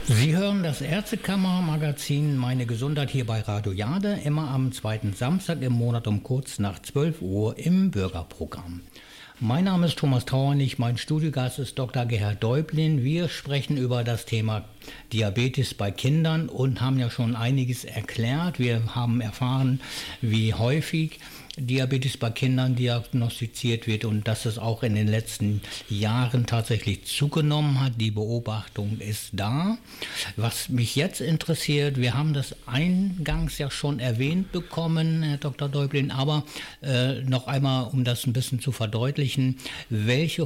Sie hören das Ärztekammer-Magazin Meine Gesundheit hier bei Radio Jade, immer am zweiten Samstag im Monat um kurz nach 12 Uhr im Bürgerprogramm. Mein Name ist Thomas Trauernig, mein Studiogast ist Dr. Gerhard Deublin. Wir sprechen über das Thema Diabetes bei Kindern und haben ja schon einiges erklärt. Wir haben erfahren, wie häufig Diabetes bei Kindern diagnostiziert wird und dass es auch in den letzten Jahren tatsächlich zugenommen hat. Die Beobachtung ist da. Was mich jetzt interessiert, wir haben das eingangs ja schon erwähnt bekommen, Herr Dr. Deublin, aber noch einmal, um das ein bisschen zu verdeutlichen, welche